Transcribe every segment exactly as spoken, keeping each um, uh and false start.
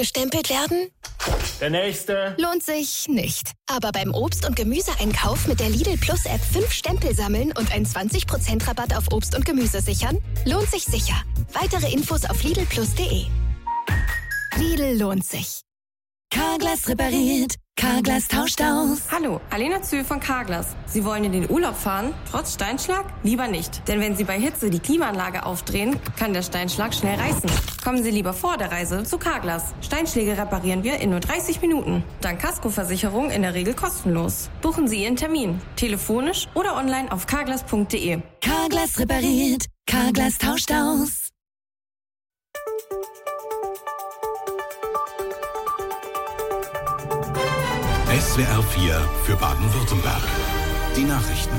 abgestempelt werden? Der nächste. Lohnt sich nicht. Aber beim Obst- und Gemüseeinkauf mit der Lidl Plus App fünf Stempel sammeln und einen zwanzig Prozent Rabatt auf Obst und Gemüse sichern? Lohnt sich sicher. Weitere Infos auf lidl plus punkt de. Lidl lohnt sich. Carglass repariert. Carglass tauscht aus. Hallo, Alena Zühl von Carglass. Sie wollen in den Urlaub fahren? Trotz Steinschlag? Lieber nicht. Denn wenn Sie bei Hitze die Klimaanlage aufdrehen, kann der Steinschlag schnell reißen. Kommen Sie lieber vor der Reise zu Carglass. Steinschläge reparieren wir in nur dreißig Minuten. Dank Kaskoversicherung in der Regel kostenlos. Buchen Sie Ihren Termin. Telefonisch oder online auf carglass punkt de. Carglass repariert. Carglass tauscht aus. S W R vier für Baden-Württemberg. Die Nachrichten.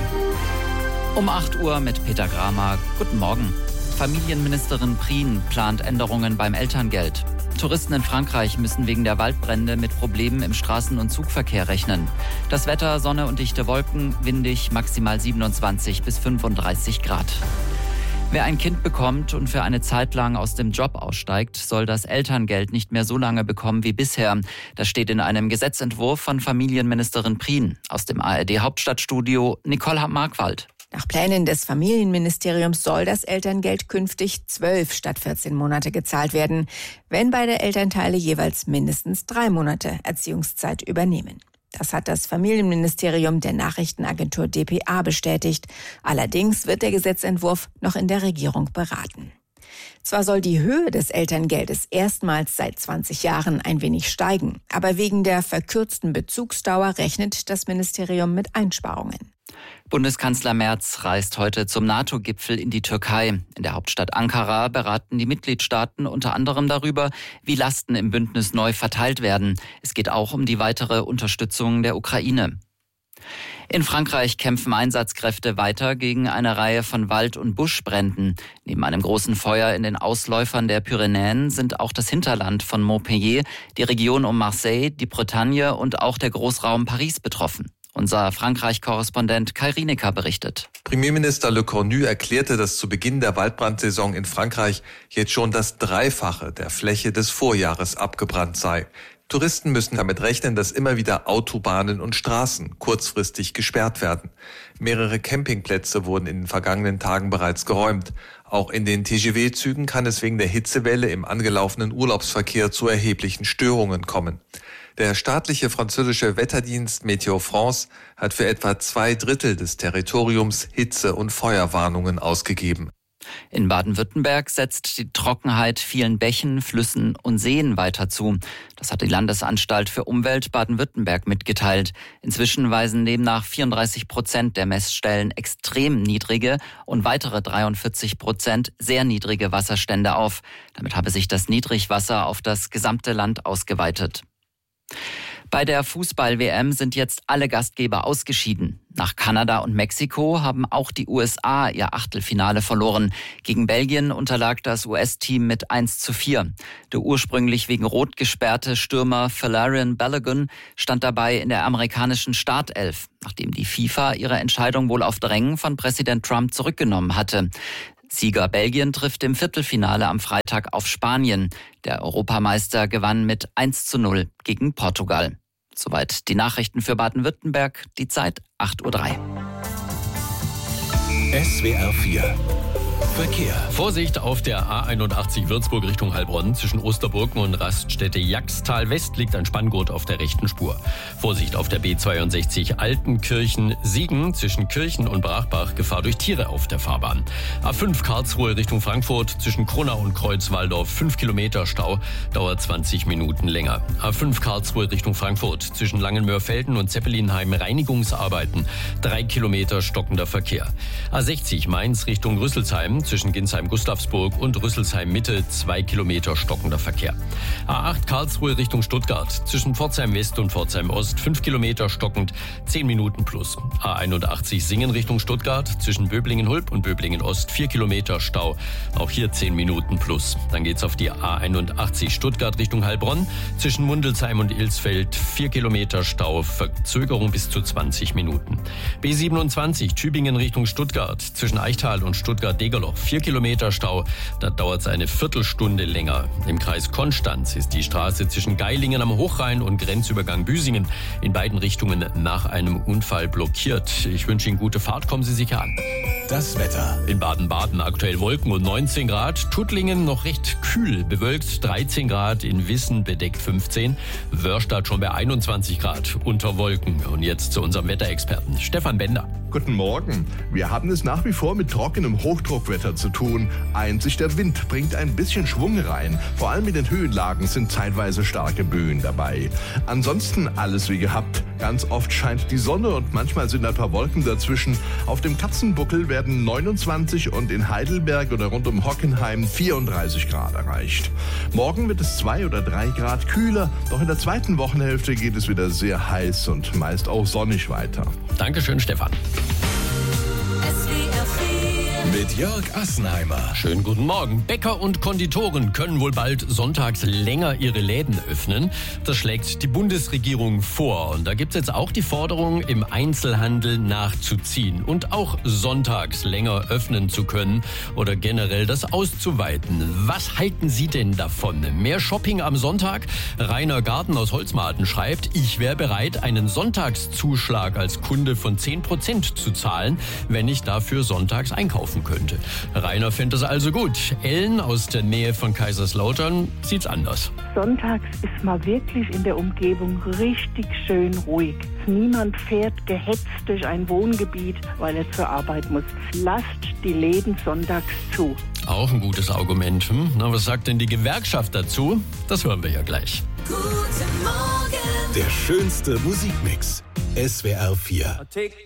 Um acht Uhr mit Peter Gramer. Guten Morgen. Familienministerin Prien plant Änderungen beim Elterngeld. Touristen in Frankreich müssen wegen der Waldbrände mit Problemen im Straßen- und Zugverkehr rechnen. Das Wetter, Sonne und dichte Wolken, windig, maximal siebenundzwanzig bis fünfunddreißig Grad. Wer ein Kind bekommt und für eine Zeit lang aus dem Job aussteigt, soll das Elterngeld nicht mehr so lange bekommen wie bisher. Das steht in einem Gesetzentwurf von Familienministerin Prien. Aus dem A R D-Hauptstadtstudio Nicole Markwald. Nach Plänen des Familienministeriums soll das Elterngeld künftig zwölf statt vierzehn Monate gezahlt werden, wenn beide Elternteile jeweils mindestens drei Monate Erziehungszeit übernehmen. Das hat das Familienministerium der Nachrichtenagentur d p a bestätigt. Allerdings wird der Gesetzentwurf noch in der Regierung beraten. Zwar soll die Höhe des Elterngeldes erstmals seit zwanzig Jahren ein wenig steigen, aber wegen der verkürzten Bezugsdauer rechnet das Ministerium mit Einsparungen. Bundeskanzler Merz reist heute zum NATO-Gipfel in die Türkei. In der Hauptstadt Ankara beraten die Mitgliedstaaten unter anderem darüber, wie Lasten im Bündnis neu verteilt werden. Es geht auch um die weitere Unterstützung der Ukraine. In Frankreich kämpfen Einsatzkräfte weiter gegen eine Reihe von Wald- und Buschbränden. Neben einem großen Feuer in den Ausläufern der Pyrenäen sind auch das Hinterland von Montpellier, die Region um Marseille, die Bretagne und auch der Großraum Paris betroffen. Unser Frankreich-Korrespondent Kai Rienecker berichtet. Premierminister Le Cornu erklärte, dass zu Beginn der Waldbrandsaison in Frankreich jetzt schon das Dreifache der Fläche des Vorjahres abgebrannt sei. Touristen müssen damit rechnen, dass immer wieder Autobahnen und Straßen kurzfristig gesperrt werden. Mehrere Campingplätze wurden in den vergangenen Tagen bereits geräumt. Auch in den T G V-Zügen kann es wegen der Hitzewelle im angelaufenen Urlaubsverkehr zu erheblichen Störungen kommen. Der staatliche französische Wetterdienst Météo France hat für etwa zwei Drittel des Territoriums Hitze- und Feuerwarnungen ausgegeben. In Baden-Württemberg setzt die Trockenheit vielen Bächen, Flüssen und Seen weiter zu. Das hat die Landesanstalt für Umwelt Baden-Württemberg mitgeteilt. Inzwischen weisen demnach vierunddreißig Prozent der Messstellen extrem niedrige und weitere dreiundvierzig Prozent sehr niedrige Wasserstände auf. Damit habe sich das Niedrigwasser auf das gesamte Land ausgeweitet. Bei der Fußball-W M sind jetzt alle Gastgeber ausgeschieden. Nach Kanada und Mexiko haben auch die U S A ihr Achtelfinale verloren. Gegen Belgien unterlag das U S-Team mit eins zu vier. Der ursprünglich wegen Rot gesperrte Stürmer Folarin Balogun stand dabei in der amerikanischen Startelf, nachdem die FIFA ihre Entscheidung wohl auf Drängen von Präsident Trump zurückgenommen hatte. Sieger Belgien trifft im Viertelfinale am Freitag auf Spanien. Der Europameister gewann mit eins zu null gegen Portugal. Soweit die Nachrichten für Baden-Württemberg. Die Zeit acht Uhr drei. S W R vier Verkehr. Vorsicht auf der A einundachtzig Würzburg Richtung Heilbronn. Zwischen Osterburgen und Raststätte Jagstal West liegt ein Spanngurt auf der rechten Spur. Vorsicht auf der B zweiundsechzig Altenkirchen-Siegen. Zwischen Kirchen und Brachbach Gefahr durch Tiere auf der Fahrbahn. A fünf Karlsruhe Richtung Frankfurt. Zwischen Kronau und Kreuzwaldorf fünf Kilometer Stau. Dauert zwanzig Minuten länger. A fünf Karlsruhe Richtung Frankfurt. Zwischen Langenmörfelden und Zeppelinheim Reinigungsarbeiten. drei Kilometer stockender Verkehr. A sechzig Mainz Richtung Rüsselsheim. Zwischen Ginsheim-Gustavsburg und Rüsselsheim-Mitte zwei Kilometer stockender Verkehr. A acht Karlsruhe Richtung Stuttgart. Zwischen Pforzheim-West und Pforzheim-Ost fünf Kilometer stockend, zehn Minuten plus. A einundachtzig Singen Richtung Stuttgart. Zwischen Böblingen-Hulb und Böblingen-Ost vier Kilometer Stau. Auch hier zehn Minuten plus. Dann geht's auf die A einundachtzig Stuttgart Richtung Heilbronn. Zwischen Mundelsheim und Ilsfeld vier Kilometer Stau. Verzögerung bis zu zwanzig Minuten. B siebenundzwanzig Tübingen Richtung Stuttgart. Zwischen Eichtal und Stuttgart-Degerloch noch vier Kilometer Stau. Da dauert es eine Viertelstunde länger. Im Kreis Konstanz ist die Straße zwischen Geilingen am Hochrhein und Grenzübergang Büsingen in beiden Richtungen nach einem Unfall blockiert. Ich wünsche Ihnen gute Fahrt, kommen Sie sicher an. Das Wetter. In Baden-Baden aktuell Wolken und neunzehn Grad. Tuttlingen noch recht kühl, bewölkt dreizehn Grad. In Wissen bedeckt fünfzehn. Wörstadt schon bei einundzwanzig Grad unter Wolken. Und jetzt zu unserem Wetterexperten Stefan Bender. Guten Morgen. Wir haben es nach wie vor mit trockenem Hochdruckwetter zu tun. Einzig der Wind bringt ein bisschen Schwung rein. Vor allem in den Höhenlagen sind zeitweise starke Böen dabei. Ansonsten alles wie gehabt. Ganz oft scheint die Sonne und manchmal sind ein paar Wolken dazwischen. Auf dem Katzenbuckel werden neunundzwanzig und in Heidelberg oder rund um Hockenheim vierunddreißig Grad erreicht. Morgen wird es zwei oder drei Grad kühler. Doch in der zweiten Wochenhälfte geht es wieder sehr heiß und meist auch sonnig weiter. Dankeschön, Stefan. Mit Jörg Assenheimer. Schönen guten Morgen. Bäcker und Konditoren können wohl bald sonntags länger ihre Läden öffnen. Das schlägt die Bundesregierung vor. Und da gibt es jetzt auch die Forderung, im Einzelhandel nachzuziehen und auch sonntags länger öffnen zu können oder generell das auszuweiten. Was halten Sie denn davon? Mehr Shopping am Sonntag? Rainer Garten aus Holzmarten schreibt, ich wäre bereit, einen Sonntagszuschlag als Kunde von zehn Prozent zu zahlen, wenn ich dafür sonntags einkaufen könnte. Rainer findet das also gut. Ellen aus der Nähe von Kaiserslautern sieht's anders. Sonntags ist mal wirklich in der Umgebung richtig schön ruhig. Niemand fährt gehetzt durch ein Wohngebiet, weil er zur Arbeit muss. Lasst die Läden sonntags zu. Auch ein gutes Argument. Hm? Na, was sagt denn die Gewerkschaft dazu? Das hören wir ja gleich. Guten Morgen. Der schönste Musikmix. S W R vier.